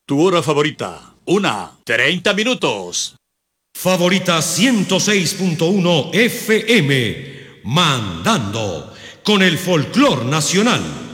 Tu hora favorita, 1:30 minutos. Favorita 106.1 FM, mandando con el folclor nacional.